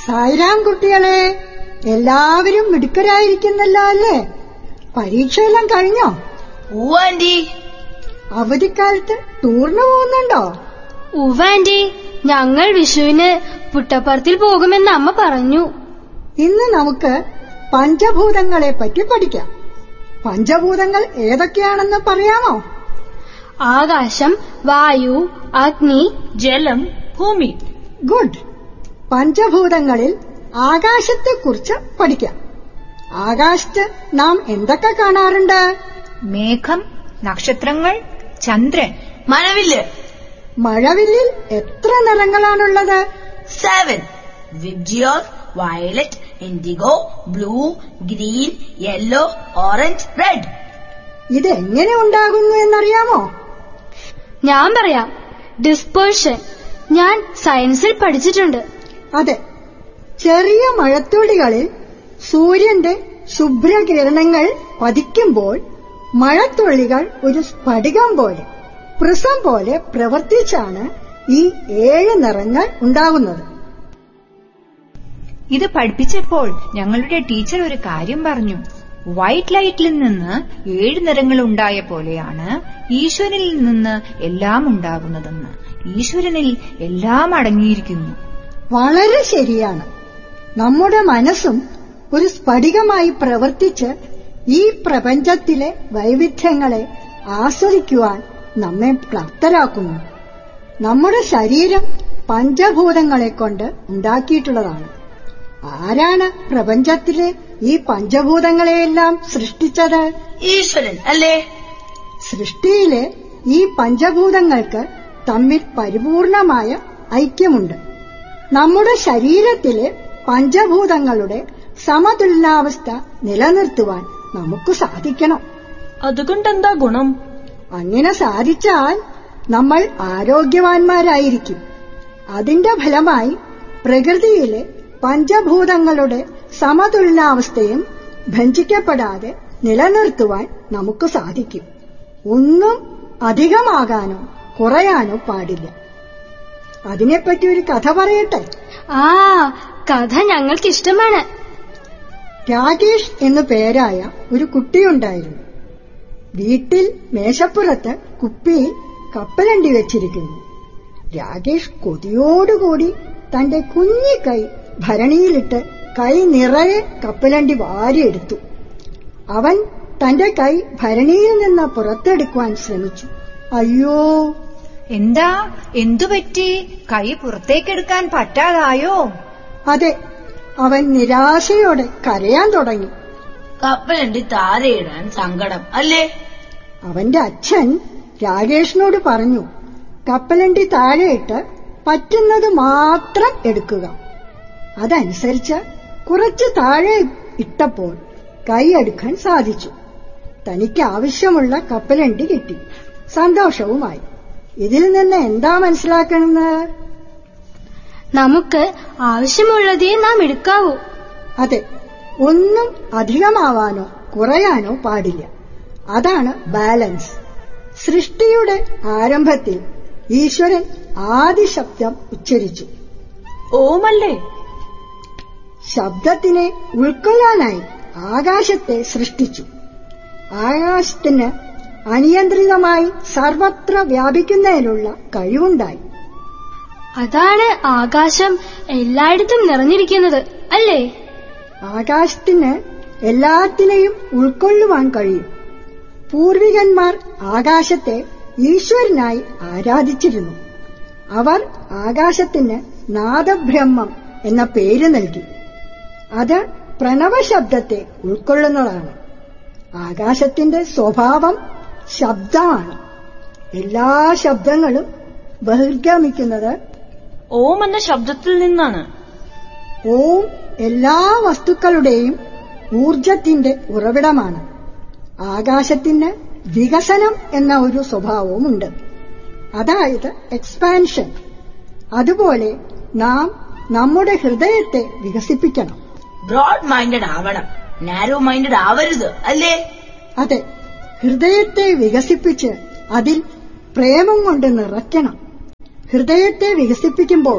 സായിരാം കുട്ടികളെ, എല്ലാവരും മിടുക്കരായിരിക്കുന്നല്ലോ അല്ലേ? പരീക്ഷയെല്ലാം കഴിഞ്ഞോ? ഊവാൻറ്റി. അവധിക്കാലത്ത് ടൂറിന് പോകുന്നുണ്ടോ? ഊവാൻറ്റി, ഞങ്ങൾ വിഷുവിന് പുട്ടപ്പുറത്തിൽ പോകുമെന്ന് അമ്മ പറഞ്ഞു. ഇന്ന് നമുക്ക് പഞ്ചഭൂതങ്ങളെ പറ്റി പഠിക്കാം. പഞ്ചഭൂതങ്ങൾ ഏതൊക്കെയാണെന്ന് പറയാമോ? ആകാശം, വായു, അഗ്നി, ജലം, ഭൂമി. ഗുഡ്. പഞ്ചഭൂതങ്ങളിൽ ആകാശത്തെക്കുറിച്ച് പഠിക്കാം. ആകാശത്ത് നാം എന്തൊക്കെ കാണാറുണ്ട്? മേഘം, നക്ഷത്രങ്ങൾ, ചന്ദ്രൻ, മഴവില്ല്. മഴവില്ലിൽ എത്ര നിറങ്ങളാണുള്ളത്? 7. VIBGYOR, violet, IndiGo, blue, green, yellow, orange, red. ഇതെങ്ങനെ ഉണ്ടാകുന്നു എന്നറിയാമോ? ഞാൻ പറയാം. ഡിസ്പേർഷൻ. ഞാൻ സയൻസിൽ പഠിച്ചിട്ടുണ്ട്. അതെ, ചെറിയ മഴത്തുള്ളികളിൽ സൂര്യന്റെ ശുഭ്രകിരണങ്ങൾ പതിക്കുമ്പോൾ മഴത്തുള്ളികൾ ഒരു സ്ഫടികം പോലെ, പ്രിസം പോലെ പ്രവർത്തിച്ചാണ് ഈ 7 നിറങ്ങൾ ഉണ്ടാകുന്നത്. ഇത് പഠിപ്പിച്ചപ്പോൾ ഞങ്ങളുടെ ടീച്ചർ ഒരു കാര്യം പറഞ്ഞു. വൈറ്റ് ലൈറ്റിൽ നിന്ന് 7 നിറങ്ങൾ ഉണ്ടായ പോലെയാണ് ഈശ്വരനിൽ നിന്ന് എല്ലാം ഉണ്ടാകുന്നതെന്ന്. ഈശ്വരനിൽ എല്ലാം അടങ്ങിയിരിക്കുന്നു. വളരെ ശരിയാണ്. നമ്മുടെ മനസ്സും ഒരു സ്ഫടികമായി പ്രവർത്തിച്ച് ഈ പ്രപഞ്ചത്തിലെ വൈവിധ്യങ്ങളെ ആസ്വദിക്കുവാൻ നമ്മെ പ്രാപ്തരാക്കുന്നു. നമ്മുടെ ശരീരം പഞ്ചഭൂതങ്ങളെ കൊണ്ട് ഉണ്ടാക്കിയിട്ടുള്ളതാണ്. ആരാണ് പ്രപഞ്ചത്തിലെ ഈ പഞ്ചഭൂതങ്ങളെയെല്ലാം സൃഷ്ടിച്ചത്? ഈശ്വരൻ അല്ലേ? സൃഷ്ടിയിലെ ഈ പഞ്ചഭൂതങ്ങൾക്ക് തമ്മിൽ പരിപൂർണമായ ഐക്യമുണ്ട്. നമ്മുടെ ശരീരത്തിലെ പഞ്ചഭൂതങ്ങളുടെ സമതുലനാവസ്ഥ നിലനിർത്തുവാൻ നമുക്ക് സാധിക്കണം. അതുകൊണ്ടെന്താ ഗുണം? അങ്ങനെ സാധിച്ചാൽ നമ്മൾ ആരോഗ്യവാന്മാരായിരിക്കും. അതിന്റെ ഫലമായി പ്രകൃതിയിലെ പഞ്ചഭൂതങ്ങളുടെ സമതുലനാവസ്ഥയും ഭഞ്ജിക്കപ്പെടാതെ നിലനിർത്തുവാൻ നമുക്ക് സാധിക്കും. ഒന്നും അധികമാകാനോ കുറയാനോ പാടില്ല. അതിനെപ്പറ്റി ഒരു കഥ പറയട്ടെ. ആ കഥ ഞങ്ങൾക്കിഷ്ടമാണ്. രാകേഷ് എന്നു പേരായ ഒരു കുട്ടിയുണ്ടായിരുന്നു. വീട്ടിൽ മേശപ്പുറത്ത് കുപ്പിയിൽ കപ്പലണ്ടി വെച്ചിരിക്കുന്നു. രാകേഷ് കൊതിയോടുകൂടി തന്റെ കുഞ്ഞി കൈ ഭരണിയിലിട്ട് കൈ നിറയെ കപ്പലണ്ടി വാരിയെടുത്തു. അവൻ തന്റെ കൈ ഭരണിയിൽ നിന്ന് പുറത്തെടുക്കുവാൻ ശ്രമിച്ചു. അയ്യോ! എന്താ, എന്തുപറ്റി? കൈ പുറത്തേക്കെടുക്കാൻ പറ്റാതായോ? അതെ, അവൻ നിരാശയോടെ കരയാൻ തുടങ്ങി. കപ്പലണ്ടി താരയിടാൻ സങ്കടം അല്ലേ? അവന്റെ അച്ഛൻ രാകേഷിനോട് പറഞ്ഞു, കപ്പലണ്ടി താഴെയിട്ട് പറ്റുന്നത് മാത്രം എടുക്കുക. അതനുസരിച്ച് കുറച്ച് താഴെ ഇട്ടപ്പോൾ കൈ എടുക്കാൻ സാധിച്ചു. തനിക്ക് ആവശ്യമുള്ള കപ്പലണ്ടി കിട്ടി. സന്തോഷവുമായി. ഇതിൽ നിന്ന് എന്താ മനസ്സിലാക്കുന്നത്? നമുക്ക് ആവശ്യമുള്ളതേ നാം എടുക്കാവൂ. അതെ, ഒന്നും അധികമാവാനോ കുറയാനോ പാടില്ല. അതാണ് ബാലൻസ്. സൃഷ്ടിയുടെ ആരംഭത്തിൽ ഈശ്വരൻ ആദി ശബ്ദം ഉച്ചരിച്ചു. ഓമല്ലേ? ശബ്ദത്തിനെ ഉൾക്കൊള്ളാനായി ആകാശത്തെ സൃഷ്ടിച്ചു. ആകാശത്തിന് അനിയന്ത്രിതമായി സർവത്ര വ്യാപിക്കുന്നതിനുള്ള കഴിവുണ്ടായി. അതാണ് ആകാശം എല്ലായിടത്തും നിറഞ്ഞിരിക്കുന്നത് അല്ലേ? ആകാശത്തിന് എല്ലാത്തിനെയും ഉൾക്കൊള്ളുവാൻ കഴിയും. പൂർവികന്മാർ ആകാശത്തെ ഈശ്വരനായി ആരാധിച്ചിരുന്നു. അവർ ആകാശത്തിന് നാദബ്രഹ്മം എന്ന പേര് നൽകി. അത് പ്രണവശബ്ദത്തെ ഉൾക്കൊള്ളുന്നതാണ്. ആകാശത്തിന്റെ സ്വഭാവം ശബ്ദമാണ്. എല്ലാ ശബ്ദങ്ങളും ബഹിർഗമിക്കുന്നത് ഓം എന്ന ശബ്ദത്തിൽ നിന്നാണ്. ഓം എല്ലാ വസ്തുക്കളുടെയും ഊർജത്തിന്റെ ഉറവിടമാണ്. ആകാശത്തിന് വികസനം എന്ന ഒരു സ്വഭാവവുമുണ്ട്, അതായത് എക്സ്പാൻഷൻ. അതുപോലെ നാം നമ്മുടെ ഹൃദയത്തെ വികസിപ്പിക്കണം. ബ്രോഡ് മൈൻഡഡ് ആവണം, നാരോ മൈൻഡഡ് ആവരുത് അല്ലേ? അതെ, ഹൃദയത്തെ വികസിപ്പിച്ച് അതിൽ പ്രേമം കൊണ്ട് നിറയ്ക്കണം. ഹൃദയത്തെ വികസിപ്പിക്കുമ്പോൾ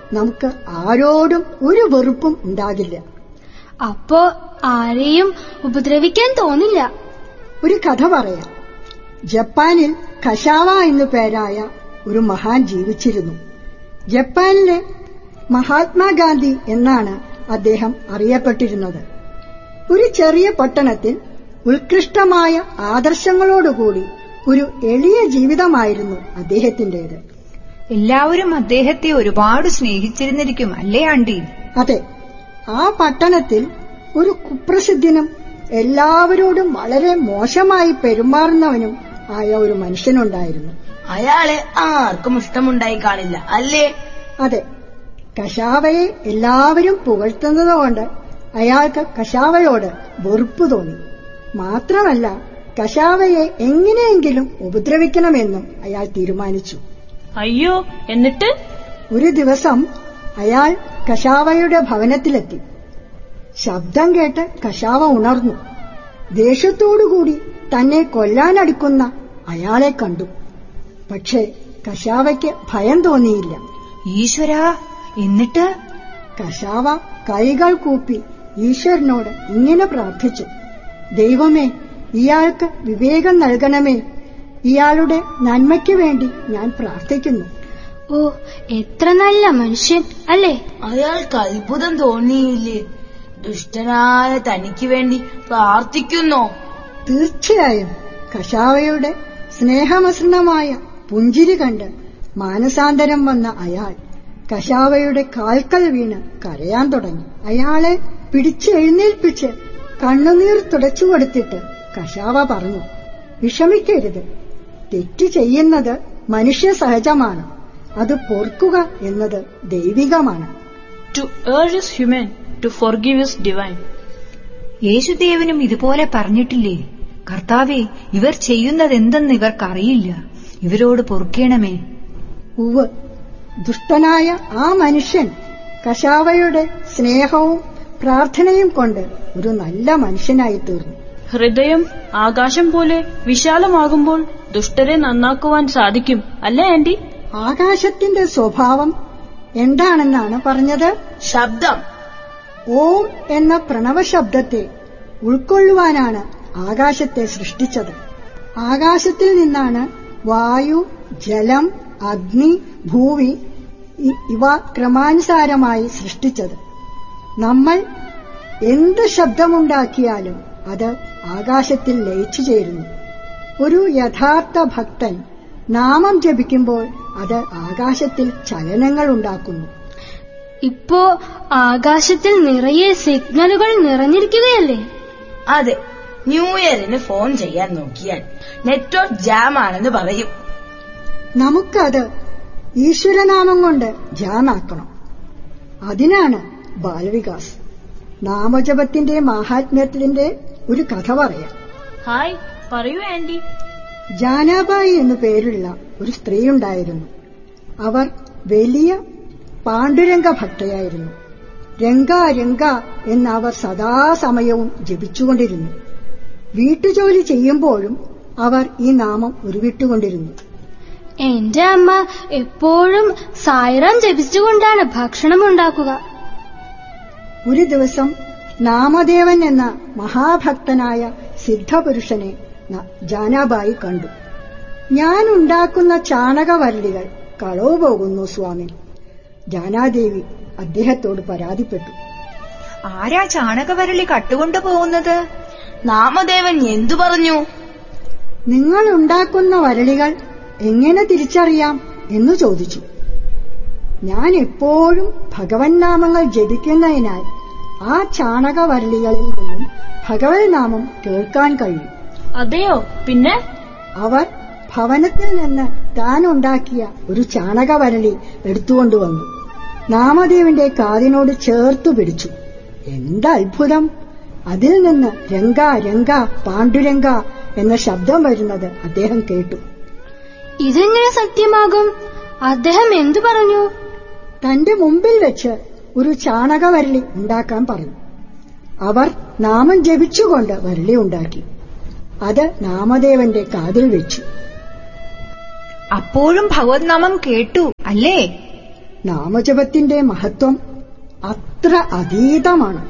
നമുക്ക് ആരോടും ഒരു വെറുപ്പും ഉണ്ടാകില്ല. അപ്പോ ആരെയും ഉപദ്രവിക്കാൻ തോന്നില്ല. ഒരു കഥ പറയാം. ജപ്പാനിൽ കശാവ എന്നു പേരായ ഒരു മഹാൻ ജീവിച്ചിരുന്നു. ജപ്പാനിലെ മഹാത്മാഗാന്ധി എന്നാണ് അദ്ദേഹം അറിയപ്പെട്ടിരുന്നത്. ഒരു ചെറിയ പട്ടണത്തിൽ ഉത്കൃഷ്ടമായ ആദർശങ്ങളോടുകൂടി ഒരു എളിയ ജീവിതമായിരുന്നു അദ്ദേഹത്തിന്റേത്. എല്ലാവരും അദ്ദേഹത്തെ ഒരുപാട് സ്നേഹിച്ചിരുന്നിരിക്കും അല്ലേ ആണ്ടി? അതെ, ആ പട്ടണത്തിൽ ഒരു കുപ്രസിദ്ധനും എല്ലാവരോടും വളരെ മോശമായി പെരുമാറുന്നവനും ആയ ഒരു മനുഷ്യനുണ്ടായിരുന്നു. അയാളെ ആർക്കും ഇഷ്ടമുണ്ടായി കാണില്ല അല്ലേ? അതെ, കശാവയെ എല്ലാവരും പുകഴ്ത്തുന്നതുകൊണ്ട് അയാൾക്ക് കശാവയോട് വെറുപ്പ് തോന്നി. മാത്രമല്ല, കശാവയെ എങ്ങനെയെങ്കിലും ഉപദ്രവിക്കണമെന്നും അയാൾ തീരുമാനിച്ചു. അയ്യോ, എന്നിട്ട്? ഒരു ദിവസം അയാൾ കശാവയുടെ ഭവനത്തിലെത്തി. ശബ്ദം കേട്ട് കശാവ ഉണർന്നു. ദേഷ്യത്തോടുകൂടി തന്നെ കൊല്ലാനടുക്കുന്ന അയാളെ കണ്ടു. പക്ഷേ കശാവയ്ക്ക് ഭയം തോന്നിയില്ല. ഈശ്വരാ, എന്നിട്ട്? കശാവ കൈകൾ കൂപ്പി ഈശ്വരനോട് ഇങ്ങനെ പ്രാർത്ഥിച്ചു: ദൈവമേ, ഇയാൾക്ക് വിവേകം നൽകണമേ. ഇയാളുടെ നന്മയ്ക്ക് വേണ്ടി ഞാൻ പ്രാർത്ഥിക്കുന്നു. ഓ, എത്ര നല്ല മനുഷ്യൻ അല്ലേ? അയാൾക്ക് അത്ഭുതം തോന്നിയില്ലേ? ദുഷ്ടനായ തനിക്ക് വേണ്ടി പ്രാർത്ഥിക്കുന്നോ? തീർച്ചയായും. കശാവയുടെ സ്നേഹമസൃണമായ പുഞ്ചിരി കണ്ട് മാനസാന്തരം വന്ന അയാൾ കശാവയുടെ കാൽക്കൽ വീണ് കരയാൻ തുടങ്ങി. അയാളെ പിടിച്ചെഴുന്നേൽപ്പിച്ച് കണ്ണുനീർ തുടച്ചുകൊടുത്തിട്ട് കശാവ പറഞ്ഞു: വിഷമിക്കരുത്. തെറ്റ് ചെയ്യുന്നത് മനുഷ്യ സഹജമാണ്. അത് പൊറുക്കുക എന്നത് ദൈവികമാണ്. To err is human, to forgive is divine. യേശുദേവനും ഇതുപോലെ പറഞ്ഞിട്ടില്ലേ? കർത്താവേ, ഇവർ ചെയ്യുന്നതെന്തെന്ന് ഇവർക്കറിയില്ല, ഇവരോട് പൊറുക്കണമേ. ഉവ്വ്, ദുഷ്ടനായ ആ മനുഷ്യൻ കശാവയുടെ സ്നേഹവും പ്രാർത്ഥനയും കൊണ്ട് ഒരു നല്ല മനുഷ്യനായി തീർന്നു. ഹൃദയം ആകാശം പോലെ വിശാലമാകുമ്പോൾ ദുഷ്ടരെ നന്നാക്കുവാൻ സാധിക്കും അല്ലേ ആന്റി? ആകാശത്തിന്റെ സ്വഭാവം എന്താണെന്നാണ് പറഞ്ഞത്? ശബ്ദം. ഓം എന്ന പ്രണവശബ്ദത്തെ ഉൾക്കൊള്ളുവാനാണ് ആകാശത്തെ സൃഷ്ടിച്ചത്. ആകാശത്തിൽ നിന്നാണ് വായു, ജലം, അഗ്നി, ഭൂമി ഇവ ക്രമാനുസാരമായി സൃഷ്ടിച്ചത്. നമ്മൾ എന്ത് ശബ്ദമുണ്ടാക്കിയാലും അത് ആകാശത്തിൽ ലയിച്ചു ചേരുന്നു. ഒരു യഥാർത്ഥ ഭക്തൻ നാമം ജപിക്കുമ്പോൾ അത് ആകാശത്തിൽ ചലനങ്ങൾ ഉണ്ടാക്കുന്നു. ഇപ്പോ ആകാശത്തിൽ നിറയെ സിഗ്നലുകൾ നിറഞ്ഞിരിക്കുകയല്ലേ? അതെ, ന്യൂ ഇയറിന് ഫോൺ ചെയ്യാൻ നോക്കിയാൽ നെറ്റ്വർക്ക് ജാം ആണെന്ന് പറയും. നമുക്കത് ഈശ്വരനാമം കൊണ്ട് ജാമാക്കണം. അതിനാണ് ബാലവികാസ്. നാമജപത്തിന്റെ മാഹാത്മ്യത്തിന്റെ ഒരു കഥ പറയാം. ഹായ്, പറയൂ ആന്റി. ജാനാബായി എന്നു പേരുള്ള ഒരു സ്ത്രീയുണ്ടായിരുന്നു. അവർ വലിയ പാണ്ഡുരംഗ ഭക്തയായിരുന്നു. രംഗ രംഗ എന്ന് അവർ സദാസമയവും ജപിച്ചുകൊണ്ടിരുന്നു. വീട്ടുജോലി ചെയ്യുമ്പോഴും അവർ ഈ നാമം ഉരുവിട്ടുകൊണ്ടിരുന്നു. എന്റെ അമ്മ എപ്പോഴും സായിറാം ജപിച്ചുകൊണ്ടാണ് ഭക്ഷണം ഉണ്ടാക്കുക. ഒരു ദിവസം നാമദേവൻ എന്ന മഹാഭക്തനായ സിദ്ധപുരുഷനെ ജാനാബായി കണ്ടു. ഞാൻ ഉണ്ടാക്കുന്ന ചാണകവരളികൾ കളവ് പോകുന്നു സ്വാമി. ജാനാദേവി അദ്ദേഹത്തോട് പരാതിപ്പെട്ടു. ആരാ ചാണകവരളി കട്ടുകൊണ്ടു പോകുന്നത്? നാമദേവൻ എന്തു പറഞ്ഞു? നിങ്ങൾ ഉണ്ടാക്കുന്ന വരളികൾ എങ്ങനെ തിരിച്ചറിയാം എന്ന് ചോദിച്ചു. ഞാൻ എപ്പോഴും ഭഗവൻ നാമങ്ങൾ ജപിക്കുന്നതിനാൽ ആ ചാണകവരളികളിൽ നിന്നും ഭഗവത് നാമം കേൾക്കാൻ കഴിയും. അതെയോ? പിന്നെ? അവർ ഭവനത്തിൽ നിന്ന് താൻ ഉണ്ടാക്കിയ ഒരു ചാണകവരളി എടുത്തുകൊണ്ടുവന്നു. നാമദേവന്റെ കാതിനോട് ചേർത്തു പിടിച്ചു. എന്താ അത്ഭുതം! അതിൽ നിന്ന് രംഗ രംഗ പാണ്ഡുരംഗ എന്ന ശബ്ദം വരുന്നത് അദ്ദേഹം കേട്ടു. ഇതെങ്ങനെ സത്യമാകും? അദ്ദേഹം എന്തു പറഞ്ഞു? തന്റെ മുമ്പിൽ വെച്ച് ഒരു ചാണകവരളി ഉണ്ടാക്കാൻ പറഞ്ഞു. അവർ നാമം ജപിച്ചുകൊണ്ട് വരളി ഉണ്ടാക്കി. അത് നാമദേവന്റെ കാതിൽ വെച്ചു. അപ്പോഴും ഭഗവത് നാമം കേട്ടു അല്ലേ? നാമജപത്തിന്റെ മഹത്വം അത്ര അതീതമാണ്.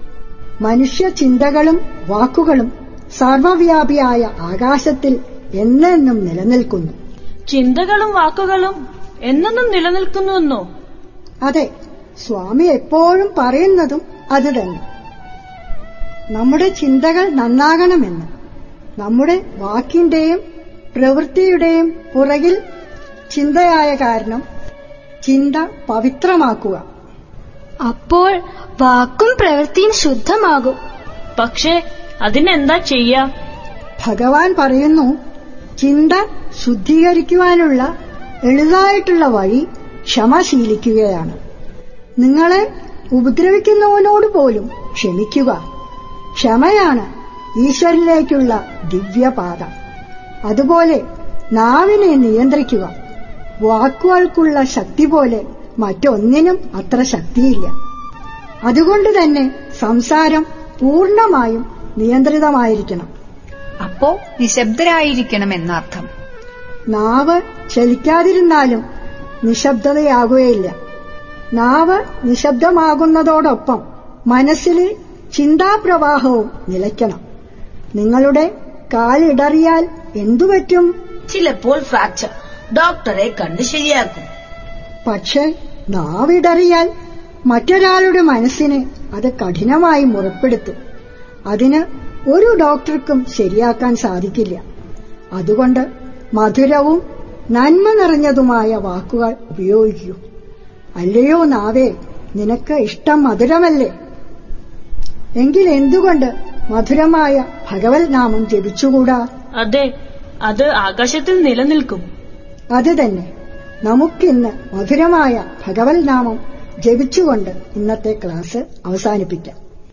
മനുഷ്യ ചിന്തകളും വാക്കുകളും സർവവ്യാപിയായ ആകാശത്തിൽ എന്നെന്നും നിലനിൽക്കുന്നു. ചിന്തകളും വാക്കുകളും എന്നെന്നും നിലനിൽക്കുന്നുവെന്നോ? അതെ, സ്വാമി എപ്പോഴും പറയുന്നതും അത് തന്നെ. നമ്മുടെ ചിന്തകൾ നന്നാകണമെന്ന്. നമ്മുടെ വാക്കിന്റെയും പ്രവൃത്തിയുടെയും പുറകിൽ ചിന്തയായ കാരണം ചിന്ത പവിത്രമാക്കുക. അപ്പോൾ വാക്കും പ്രവൃത്തിയും ശുദ്ധമാകും. പക്ഷേ അതിനെന്താ ചെയ്യാ? ഭഗവാൻ പറയുന്നു, ചിന്ത ശുദ്ധീകരിക്കുവാനുള്ള എളുതായിട്ടുള്ള വഴി ക്ഷമ ശീലിക്കുകയാണ്. നിങ്ങളെ ഉപദ്രവിക്കുന്നവനോട് പോലും ക്ഷമിക്കുക. ക്ഷമയാണ് ഈശ്വരനിലേക്കുള്ള ദിവ്യപാത. അതുപോലെ നാവിനെ നിയന്ത്രിക്കുക. വാക്കുകൾക്കുള്ള ശക്തി പോലെ മറ്റൊന്നിനും അത്ര ശക്തിയില്ല. അതുകൊണ്ട് തന്നെ സംസാരം പൂർണ്ണമായും നിയന്ത്രിതമായിരിക്കണം. അപ്പോ നിശബ്ദരായിരിക്കണം എന്നർത്ഥം. നാവ് ചലിക്കാതിരുന്നാലും നിശബ്ദതയാകുകയില്ല. നാവ് നിശബ്ദമാകുന്നതോടൊപ്പം മനസ്സിലെ ചിന്താപ്രവാഹവും നിലയ്ക്കണം. നിങ്ങളുടെ കാലിടറിയാൽ എന്തുപറ്റും? ചിലപ്പോൾ ഫ്രാക്ചർ, ഡോക്ടറെ കണ്ട് ശരിയാക്കും. പക്ഷെ നാവിടറിയാൽ മറ്റൊരാളുടെ മനസ്സിനെ അത് കഠിനമായി മുറപ്പെടുത്തും. അതിന് ഒരു ഡോക്ടർക്കും ശരിയാക്കാൻ സാധിക്കില്ല. അതുകൊണ്ട് മധുരവും നന്മ നിറഞ്ഞതുമായ വാക്കുകൾ ഉപയോഗിക്കൂ. അല്ലയോ നാവേ, നിനക്ക് ഇഷ്ടം മധുരമല്ലേ? എങ്കിൽ എന്തുകൊണ്ട് മധുരമായ ഭഗവത് നാമം ജപിച്ചുകൂടാ? അതെ, അത് ആകാശത്തിൽ നിലനിൽക്കും. അത് തന്നെ. നമുക്കിന്ന് മധുരമായ ഭഗവത് നാമം ജപിച്ചുകൊണ്ട് ഇന്നത്തെ ക്ലാസ് അവസാനിപ്പിക്കാം.